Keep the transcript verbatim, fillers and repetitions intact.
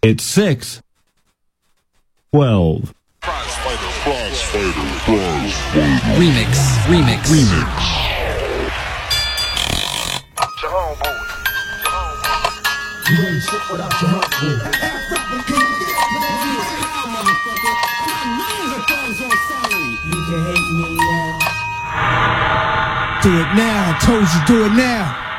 It's six twelve. Remix, remix, remix. You ain't shit without your hump. You can hate me now. Do it now. I told you, do it now.